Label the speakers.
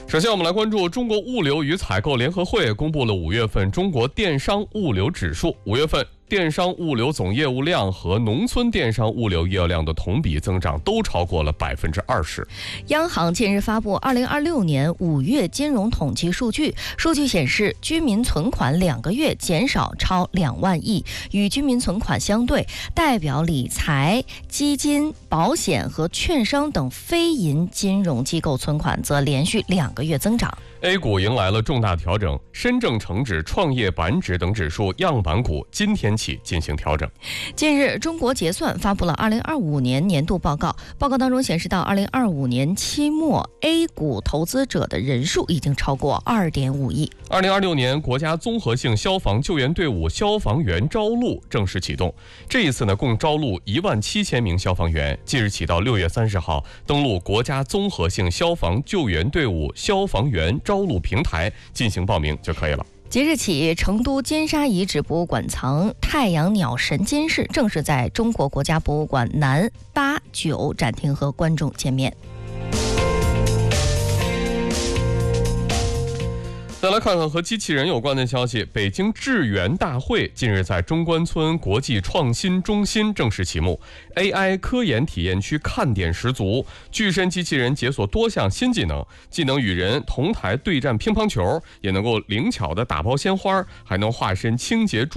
Speaker 1: 首先我们来关注中国物流与采购联合会公布了5月份中国电商物流指数。5月份电商物流总业务量和农村电商物流业务量的同比增长都超过了20%。
Speaker 2: 央行近日发布2026年5月金融统计数据，数据显示，居民存款2个月减少超2万亿，与居民存款相对，代表理财、基金、保险和券商等非银金融机构存款则连续2个月增长。
Speaker 1: A 股迎来了重大调整，深证成指、创业板指等指数样板股今天起进行调整。
Speaker 2: 近日，中国结算发布了2025年年度报告，报告当中显示，到2025年期末 ，A 股投资者的人数已经超过2.5亿。
Speaker 1: 2026年国家综合性消防救援队伍消防员招录正式启动，这一次呢，共招录17000名消防员，即日起到6月30号登录国家综合性消防救援队伍消防员招录平台进行报名就可以了。
Speaker 2: 即日起，成都尖沙遗址博物馆藏太阳鸟神监视正式在中国国家博物馆南8、9展厅和观众见面。
Speaker 1: 再来看看和机器人有关的消息。北京智源大会近日在中关村国际创新中心正式启幕， AI 科研体验区看点十足，具身机器人解锁多项新技能，既能与人同台对战乒乓球，也能够灵巧的打包鲜花，还能化身清洁助